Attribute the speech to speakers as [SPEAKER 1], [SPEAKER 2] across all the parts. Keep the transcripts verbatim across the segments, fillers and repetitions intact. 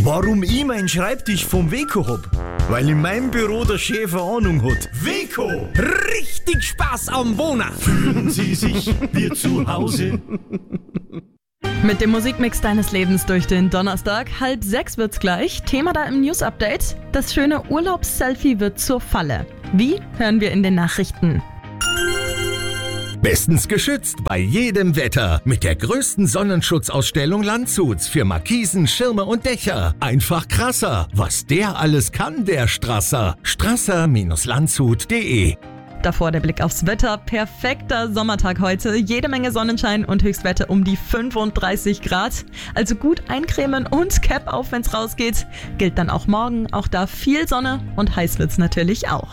[SPEAKER 1] Warum ich meinen Schreibtisch vom Weco hab? Weil in meinem Büro der Chef eine Ahnung hat. Weco!
[SPEAKER 2] Richtig Spaß am Wohnen!
[SPEAKER 1] Fühlen Sie sich wie zu Hause?
[SPEAKER 3] Mit dem Musikmix deines Lebens durch den Donnerstag. Halb sechs wird's gleich. Thema da im News-Update. Das schöne Urlaubsselfie wird zur Falle. Wie? Hören wir in den Nachrichten.
[SPEAKER 4] Bestens geschützt bei jedem Wetter. Mit der größten Sonnenschutzausstellung Landshuts für Markisen, Schirme und Dächer. Einfach krasser. Was der alles kann, der Strasser. strasser Landshut punkt de.
[SPEAKER 3] Davor der Blick aufs Wetter. Perfekter Sommertag heute. Jede Menge Sonnenschein und Höchstwerte um die fünfunddreißig Grad. Also gut eincremen und Cap auf, wenn's rausgeht. Gilt dann auch morgen. Auch da viel Sonne und heiß wird's natürlich auch.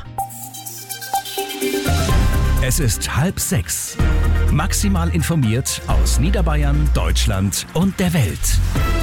[SPEAKER 5] Es ist halb sechs. Maximal informiert aus Niederbayern, Deutschland und der Welt.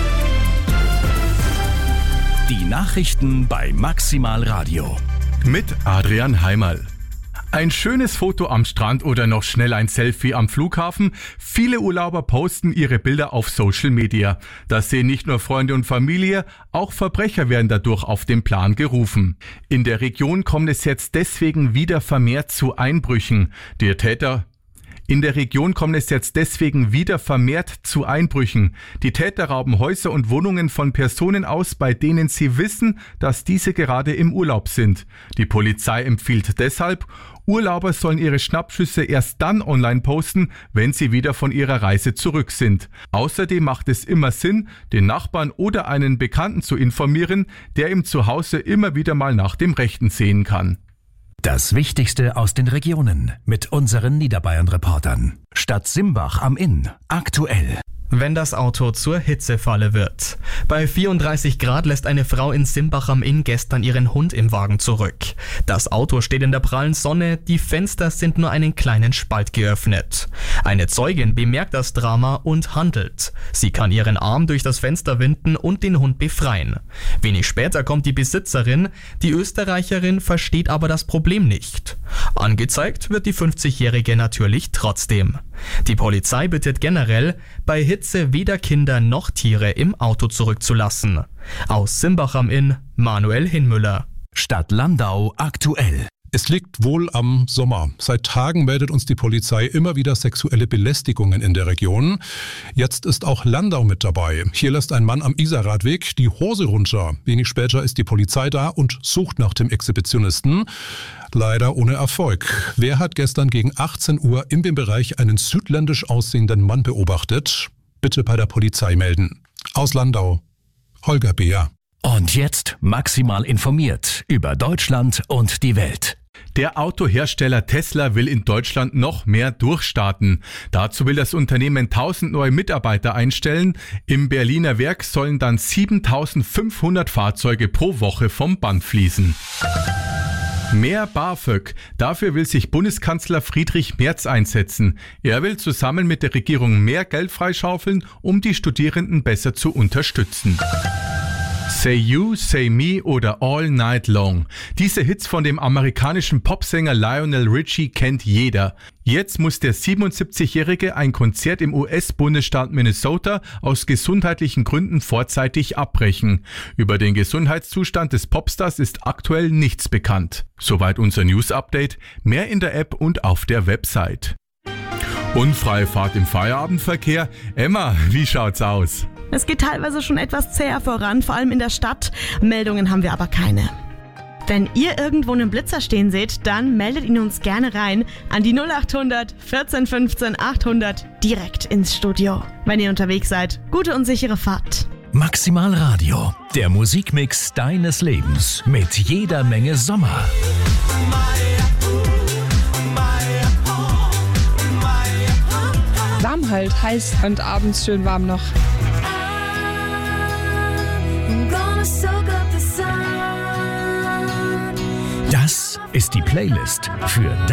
[SPEAKER 5] Die Nachrichten bei Maximal Radio.
[SPEAKER 6] Mit Adrian Heimerl. Ein schönes Foto am Strand oder noch schnell ein Selfie am Flughafen. Viele Urlauber posten ihre Bilder auf Social Media. Das sehen nicht nur Freunde und Familie, auch Verbrecher werden dadurch auf den Plan gerufen. In der Region kommt es jetzt deswegen wieder vermehrt zu Einbrüchen. Der Täter In der Region kommt es jetzt deswegen wieder vermehrt zu Einbrüchen. Die Täter rauben Häuser und Wohnungen von Personen aus, bei denen sie wissen, dass diese gerade im Urlaub sind. Die Polizei empfiehlt deshalb, Urlauber sollen ihre Schnappschüsse erst dann online posten, wenn sie wieder von ihrer Reise zurück sind. Außerdem macht es immer Sinn, den Nachbarn oder einen Bekannten zu informieren, der im Zuhause immer wieder mal nach dem Rechten sehen kann.
[SPEAKER 5] Das Wichtigste aus den Regionen mit unseren Niederbayern-Reportern. Stadt Simbach am Inn. Aktuell.
[SPEAKER 7] Wenn das Auto zur Hitzefalle wird. Bei vierunddreißig Grad lässt eine Frau in Simbach am Inn gestern ihren Hund im Wagen zurück. Das Auto steht in der prallen Sonne, die Fenster sind nur einen kleinen Spalt geöffnet. Eine Zeugin bemerkt das Drama und handelt. Sie kann ihren Arm durch das Fenster winden und den Hund befreien. Wenig später kommt die Besitzerin, die Österreicherin versteht aber das Problem nicht. Angezeigt wird die fünfzigjährige natürlich trotzdem. Die Polizei bittet generell, bei Hitze weder Kinder noch Tiere im Auto zurückzulassen. Aus Simbach am Inn, Manuel Hinmüller.
[SPEAKER 5] Stadt Landau aktuell.
[SPEAKER 8] Es liegt wohl am Sommer. Seit Tagen meldet uns die Polizei immer wieder sexuelle Belästigungen in der Region. Jetzt ist auch Landau mit dabei. Hier lässt ein Mann am Isarradweg die Hose runter. Wenig später ist die Polizei da und sucht nach dem Exhibitionisten. Leider ohne Erfolg. Wer hat gestern gegen achtzehn Uhr in dem Bereich einen südländisch aussehenden Mann beobachtet? Bitte bei der Polizei melden. Aus Landau, Holger Beer.
[SPEAKER 5] Und jetzt maximal informiert über Deutschland und die Welt.
[SPEAKER 6] Der Autohersteller Tesla will in Deutschland noch mehr durchstarten. Dazu will das Unternehmen tausend neue Mitarbeiter einstellen. Im Berliner Werk sollen dann siebentausendfünfhundert Fahrzeuge pro Woche vom Band fließen. Mehr BAföG. Dafür will sich Bundeskanzler Friedrich Merz einsetzen. Er will zusammen mit der Regierung mehr Geld freischaufeln, um die Studierenden besser zu unterstützen. Say You, Say Me oder All Night Long. Diese Hits von dem amerikanischen Popsänger Lionel Richie kennt jeder. Jetzt muss der siebenundsiebzigjährige ein Konzert im U S-Bundesstaat Minnesota aus gesundheitlichen Gründen vorzeitig abbrechen. Über den Gesundheitszustand des Popstars ist aktuell nichts bekannt. Soweit unser News-Update. Mehr in der App und auf der Website. Unfreie Fahrt im Feierabendverkehr. Emma, wie schaut's aus?
[SPEAKER 9] Es geht teilweise schon etwas zäher voran, vor allem in der Stadt. Meldungen haben wir aber keine. Wenn ihr irgendwo einen Blitzer stehen seht, dann meldet ihn uns gerne rein an die null achthundert vierzehn fünfzehn achthundert direkt ins Studio. Wenn ihr unterwegs seid, gute und sichere Fahrt.
[SPEAKER 5] Maximal Radio, der Musikmix deines Lebens mit jeder Menge Sommer.
[SPEAKER 10] Warm halt, heiß und abends schön warm noch.
[SPEAKER 5] Das ist die Playlist für